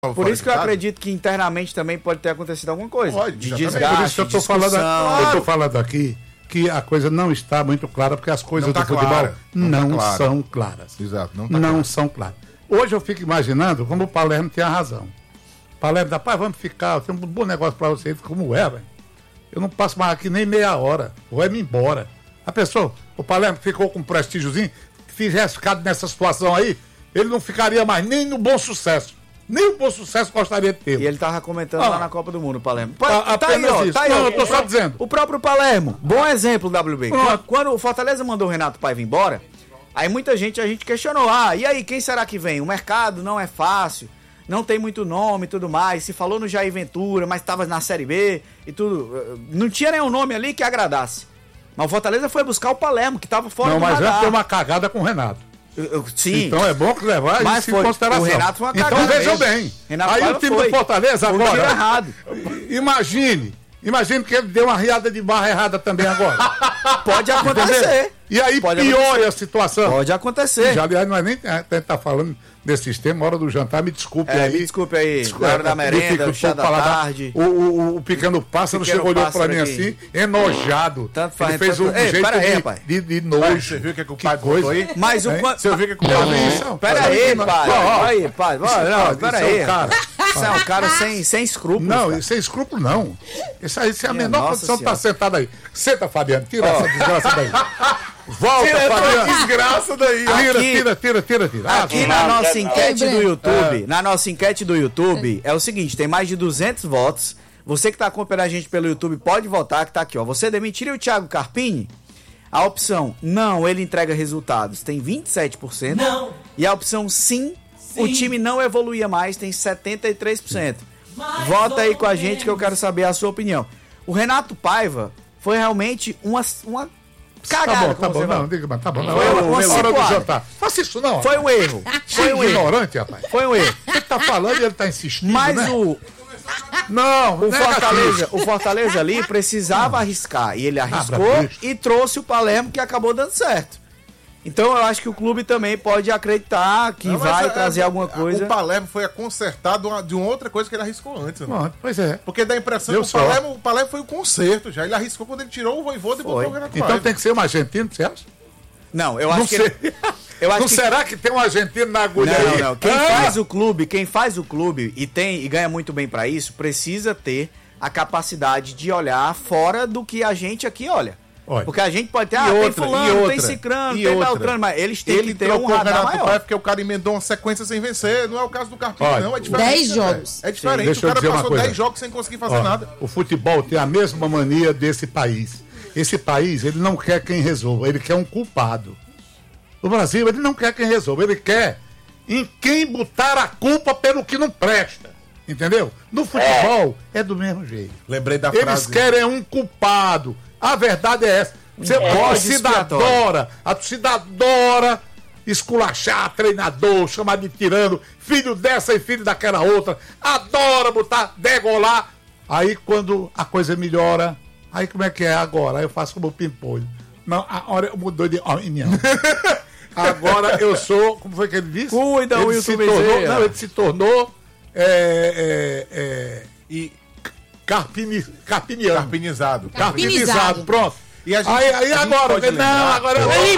Por isso que eu acredito que internamente também pode ter acontecido alguma coisa. Pode, de exatamente. desgaste, Por isso que eu estou falando aqui que a coisa não está muito clara, porque as coisas do futebol não são claras. Exato, não são claras. Hoje eu fico imaginando como o Palermo tinha razão. O Palermo, rapaz, vamos ficar, tem um bom negócio para vocês, como é, velho. Eu não passo mais aqui nem meia hora, vai-me embora. A pessoa, o Palermo ficou com um prestígiozinho, se tivesse ficado nessa situação aí, ele não ficaria mais nem no Bom Sucesso. Nem o Bom Sucesso gostaria de ter. E ele tava comentando lá na Copa do Mundo, o Palermo. Tá aí, ó. Não, eu tô só dizendo. O próprio Palermo, bom exemplo, WB. Quando o Fortaleza mandou o Renato Paiva embora, aí muita gente, a gente questionou, e aí, quem será que vem? O mercado não é fácil, não tem muito nome e tudo mais, se falou no Jair Ventura, mas tava na Série B e tudo, não tinha nenhum nome ali que agradasse. Mas o Fortaleza foi buscar o Palermo, que tava fora do radar. Não, mas já tem uma cagada com o Renato. Sim. Então é bom que levar isso em consideração. O Renato foi uma cagada. Então vejam bem. Renato aí o time do Fortaleza agora. Errado. Imagine que ele deu uma riada de barra errada também agora. Pode acontecer. E aí piora a situação. Pode acontecer. Já, aliás, não é nem tá falando desse sistema, hora do jantar, me desculpe aí. Me desculpe aí, na hora da merenda, o chá da tarde. O pequeno pássaro olhou pra mim assim, enojado. Tanto faz. Ele fez um jeito de nojo. Você viu o que o pai botou aí? Mas o Você viu o que o pai botou? Pera aí, pai. Não, pera aí. Você é um cara sem escrúpulos. Não, sem escrúpulos não. Isso é a menor condição de estar sentado aí. Senta, Fabiano, tira essa desgraça daí. Volta, Fabiano. Desgraça daí. Tira. Aqui na nossa enquete do YouTube, é o seguinte, tem mais de 200 votos. Você que está acompanhando a gente pelo YouTube pode votar, que tá aqui, ó. Você demitiria o Thiago Carpini? A opção não, ele entrega resultados, tem 27%. Não. E a opção sim, o time não evoluía mais, tem 73%. Vota aí com a gente que eu quero saber a sua opinião. O Renato Paiva foi realmente uma cagada. Tá bom, não, diga, mas tá bom. Foi hora do jantar. Faça isso não. Foi um erro. Foi um ignorante, rapaz. Foi um erro. Ele tá falando e ele tá insistindo, mas né? O Fortaleza ali precisava arriscar. E ele arriscou e trouxe o Palermo, que acabou dando certo. Então eu acho que o clube também pode acreditar que vai trazer alguma coisa. O Palermo foi consertado de uma outra coisa que ele arriscou antes. Né? Pois é. Porque dá a impressão que o Palermo foi o conserto já. Ele arriscou quando ele tirou o Voivoda e botou o Renato Paiva. Então tem que ser um argentino, você acha? Não, eu acho que... Será que tem um argentino na agulha aí? Não. Quem faz o clube e ganha muito bem pra isso, precisa ter a capacidade de olhar fora do que a gente aqui olha. Porque a gente pode ter, tem fulano, tem cicrano, tem Beltrano, mas eles têm que ter um radar maior. Paiva porque o cara emendou uma sequência sem vencer, não é o caso do Carpini, não, é diferente. 10 jogos. É diferente, o cara passou 10 jogos sem conseguir fazer nada. O futebol tem a mesma mania desse país. Esse país, ele não quer quem resolva, ele quer um culpado. O Brasil, ele não quer quem resolva, ele quer em quem botar a culpa pelo que não presta. Entendeu? No futebol é do mesmo jeito. Lembrei da frase. Eles querem um culpado. A verdade é essa. A torcida adora esculachar treinador, chamar de tirano, filho dessa e filho daquela outra. Adora botar, degolar. Aí quando a coisa melhora, aí como é que é agora? Aí eu faço como o Pimpolho. Não, agora mudou de opinião. Agora eu sou, como foi que ele disse? Cuida, Wilson Bezerra. Não, ele se tornou Carpinizado, pronto. E a gente, aí agora, agora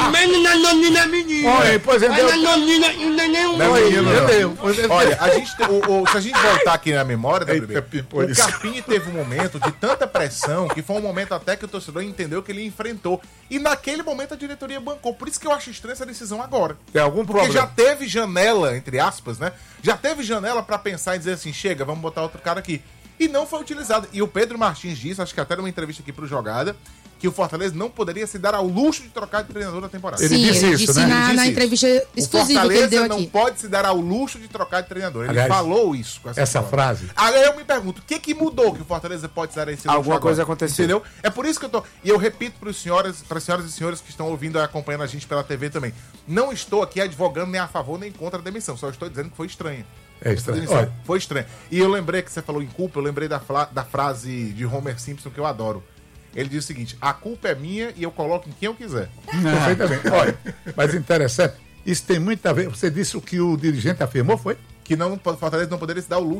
olha, se a gente voltar aqui na memória, o Carpini teve um momento de tanta pressão que foi um momento até que o torcedor entendeu que ele enfrentou. E naquele momento a diretoria bancou. Por isso que eu acho estranha essa decisão agora. Tem algum problema? Porque já teve janela, entre aspas, né? Já teve janela pra pensar e dizer assim, chega, vamos botar outro cara aqui. E não foi utilizado. E o Pedro Martins disse, acho que até numa entrevista aqui pro Jogada, que o Fortaleza não poderia se dar ao luxo de trocar de treinador na temporada. Sim, ele disse isso, né? Na entrevista exclusiva que ele deu aqui. O Fortaleza não pode se dar ao luxo de trocar de treinador. Ele falou isso com essa frase. Aí eu me pergunto, o que mudou que o Fortaleza pode se dar a esse luxo Alguma coisa aconteceu. Entendeu? É por isso que eu tô... E eu repito para as senhoras e senhores que estão ouvindo e acompanhando a gente pela TV também. Não estou aqui advogando nem a favor nem contra a demissão. Só estou dizendo que foi estranho. É estranho. Foi estranho. E eu lembrei que você falou em culpa, eu lembrei da frase de Homer Simpson que eu adoro. Ele diz o seguinte, a culpa é minha e eu coloco em quem eu quiser. Perfeitamente. Olha, mas interessante, isso tem muito a ver. Você disse o que o dirigente afirmou, foi? Que o Fortaleza não poderia se dar o luxo